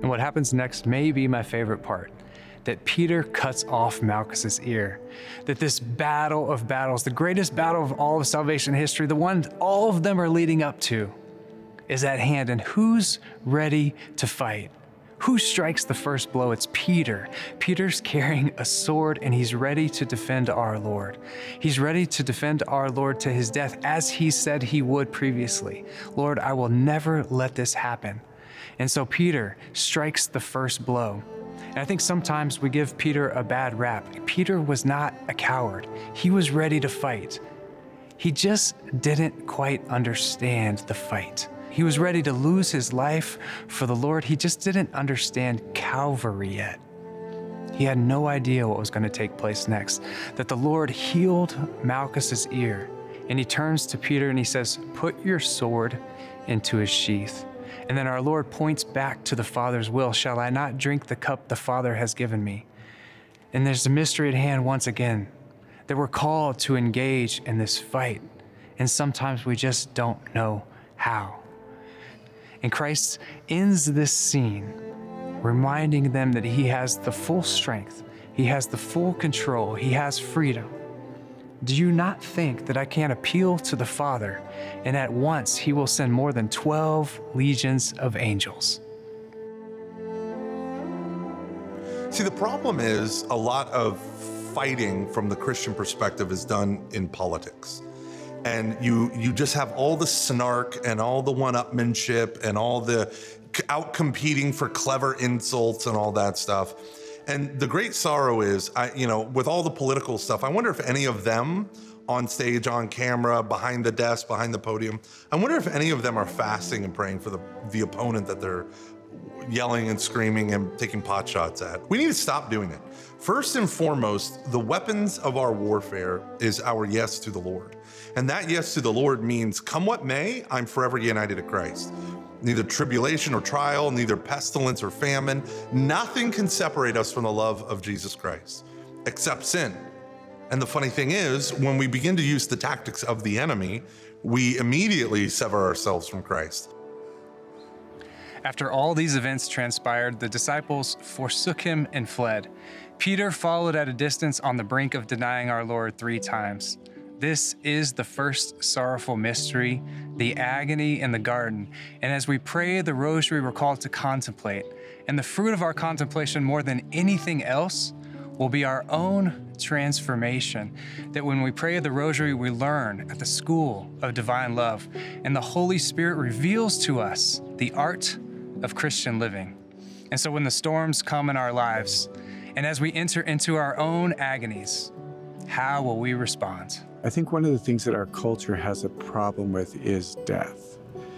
And what happens next may be my favorite part, that Peter cuts off Malchus's ear, that this battle of battles, the greatest battle of all of salvation history, the one all of them are leading up to, is at hand. And who's ready to fight? Who strikes the first blow? It's Peter. Peter's carrying a sword and he's ready to defend our Lord. He's ready to defend our Lord to his death as he said he would previously. Lord, I will never let this happen. And so Peter strikes the first blow. And I think sometimes we give Peter a bad rap. Peter was not a coward. He was ready to fight. He just didn't quite understand the fight. He was ready to lose his life for the Lord. He just didn't understand Calvary yet. He had no idea what was going to take place next, that the Lord healed Malchus's ear. And he turns to Peter and he says, "Put your sword into his sheath." And then our Lord points back to the Father's will. "Shall I not drink the cup the Father has given me?" And there's a mystery at hand once again, that we're called to engage in this fight. And sometimes we just don't know how. And Christ ends this scene reminding them that he has the full strength, he has the full control, he has freedom. Do you not think that I can appeal to the Father, and at once he will send more than 12 legions of angels? See, the problem is a lot of fighting from the Christian perspective is done in politics. And you just have all the snark and all the one-upmanship and all the out-competing for clever insults and all that stuff. And the great sorrow is, with all the political stuff, I wonder if any of them on stage, on camera, behind the desk, behind the podium, I wonder if any of them are fasting and praying for the opponent that they're yelling and screaming and taking pot shots at. We need to stop doing it. First and foremost, the weapons of our warfare is our yes to the Lord. And that yes to the Lord means, come what may, I'm forever united to Christ. Neither tribulation or trial, neither pestilence or famine, nothing can separate us from the love of Jesus Christ, except sin. And the funny thing is, when we begin to use the tactics of the enemy, we immediately sever ourselves from Christ. After all these events transpired, the disciples forsook him and fled. Peter followed at a distance on the brink of denying our Lord 3 times. This is the first sorrowful mystery, the agony in the garden. And as we pray the rosary, we're called to contemplate. And the fruit of our contemplation, more than anything else, will be our own transformation. That when we pray the rosary, we learn at the school of divine love. And the Holy Spirit reveals to us the art of Christian living. And so when the storms come in our lives, and as we enter into our own agonies, how will we respond? I think one of the things that our culture has a problem with is death.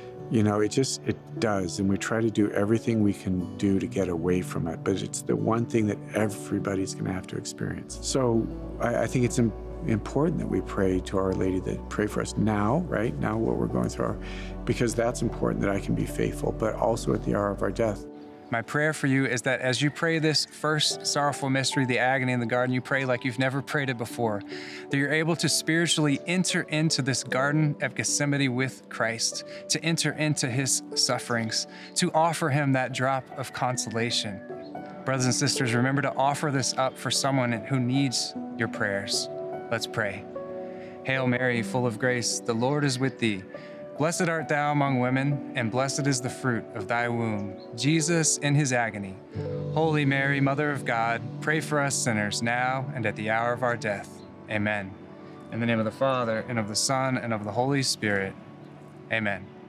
It does, and we try to do everything we can do to get away from it, but it's the one thing that everybody's gonna have to experience. So I think it's important that we pray to Our Lady, that pray for us now, right? Now what we're going through, because that's important, that I can be faithful, but also at the hour of our death. My prayer for you is that as you pray this first sorrowful mystery, the agony in the garden, you pray like you've never prayed it before, that you're able to spiritually enter into this Garden of Gethsemane with Christ, to enter into his sufferings, to offer him that drop of consolation. Brothers and sisters, remember to offer this up for someone who needs your prayers. Let's pray. Hail Mary, full of grace, the Lord is with thee. Blessed art thou among women, and blessed is the fruit of thy womb, Jesus in his agony. Holy Mary, Mother of God, pray for us sinners now and at the hour of our death. Amen. In the name of the Father, and of the Son, and of the Holy Spirit. Amen.